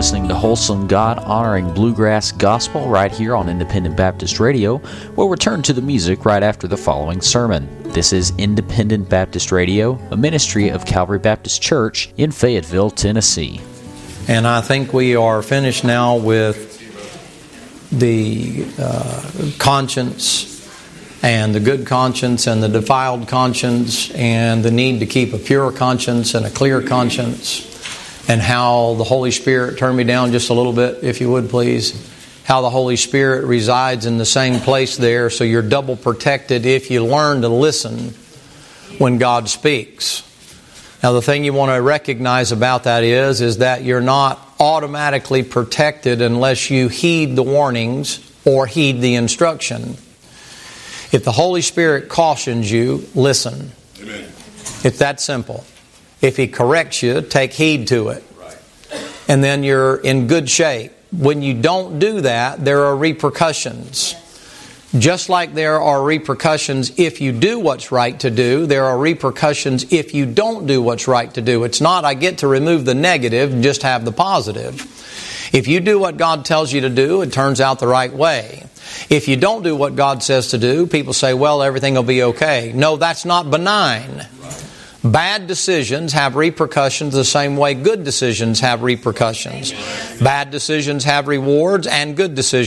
listening to wholesome, God-honoring bluegrass gospel right here on Independent Baptist Radio. We'll return to the music right after the following sermon. This is Independent Baptist Radio, a ministry of Calvary Baptist Church in Fayetteville, Tennessee. And I think we are finished now with the conscience and the good conscience and the defiled conscience and the need to keep a pure conscience and a clear conscience, and how the Holy Spirit, turn me down just a little bit if you would please, how the Holy Spirit resides in the same place there, so you're double protected if you learn to listen when God speaks. Now the thing you want to recognize about that is that you're not automatically protected unless you heed the warnings or heed the instruction. If the Holy Spirit cautions you, listen. Amen. It's that simple. If He corrects you, take heed to it. Right. And then you're in good shape. When you don't do that, there are repercussions. Just like there are repercussions if you do what's right to do, there are repercussions if you don't do what's right to do. It's not I get to remove the negative and just have the positive. If you do what God tells you to do, it turns out the right way. If you don't do what God says to do, people say, well, everything will be okay. No, that's not benign. Bad decisions have repercussions the same way good decisions have repercussions. Bad decisions have rewards and good decisions